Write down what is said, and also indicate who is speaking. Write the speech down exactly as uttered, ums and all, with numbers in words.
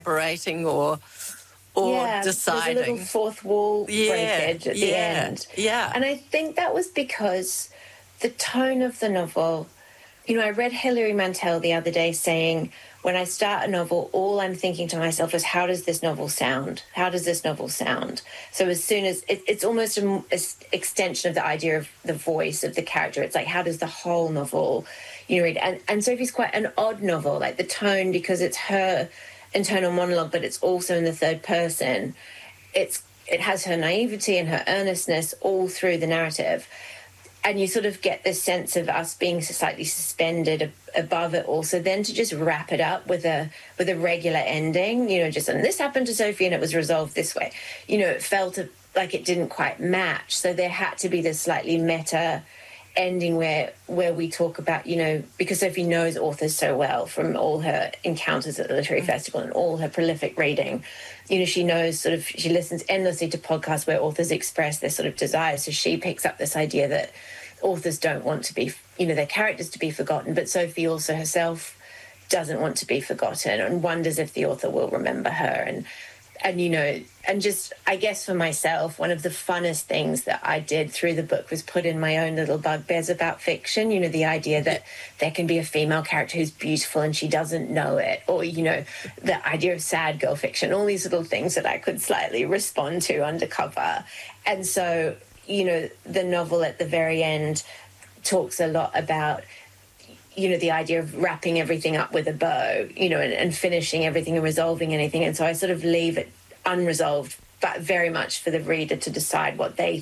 Speaker 1: separating or or
Speaker 2: yeah,
Speaker 1: deciding.
Speaker 2: There's a little fourth wall
Speaker 1: yeah,
Speaker 2: breakage at
Speaker 1: yeah,
Speaker 2: the end.
Speaker 1: Yeah.
Speaker 2: And I think that was because the tone of the novel, you know, I read Hilary Mantel the other day saying, when I start a novel, all I'm thinking to myself is, how does this novel sound? How does this novel sound? So as soon as it, it's almost an extension of the idea of the voice of the character. It's like, how does the whole novel, you know, read? And, and Sophie's quite an odd novel, like the tone, because it's her internal monologue, but it's also in the third person. It's it has her naivety and her earnestness all through the narrative. And you sort of get this sense of us being slightly suspended above it all. So then to just wrap it up with a with a regular ending, you know, just, and this happened to Sophie and it was resolved this way, you know, it felt like it didn't quite match. So there had to be this slightly meta ending where where we talk about, you know, because Sophie knows authors so well from all her encounters at the literary festival and all her prolific reading. You know, she knows sort of, she listens endlessly to podcasts where authors express their sort of desires. So she picks up this idea that authors don't want to be, you know, their characters to be forgotten, but Sophie also herself doesn't want to be forgotten and wonders if the author will remember her. And And, you know, and just, I guess for myself, one of the funnest things that I did through the book was put in my own little bugbears about fiction. You know, the idea that there can be a female character who's beautiful and she doesn't know it. Or, you know, the idea of sad girl fiction, all these little things that I could slightly respond to undercover. And so, you know, the novel at the very end talks a lot about, you know, the idea of wrapping everything up with a bow, you know, and, and finishing everything and resolving anything. And so I sort of leave it unresolved, but very much for the reader to decide what they